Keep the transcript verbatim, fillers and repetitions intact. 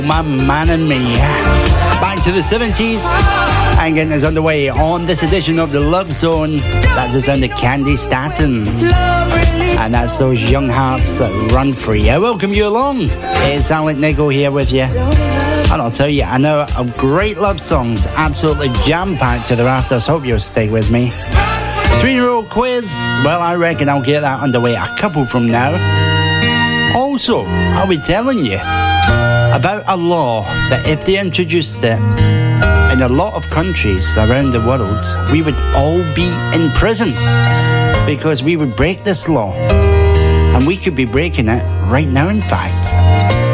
My Man and Me. Back to the seventies and getting us underway on this edition of the Love Zone. That's the sound of Candy Staton. And that's those young hearts that run free. I welcome you along. It's Alec Nichol here with you. And I'll tell you, I know of great love songs, absolutely jam-packed to the rafters. Hope you'll stay with me. Three-year-old quiz. Well, I reckon I'll get that underway a couple from now. Also, I'll be telling you about a law that if they introduced it in a lot of countries around the world, we would all be in prison because we would break this law. And we could be breaking it right now, in fact.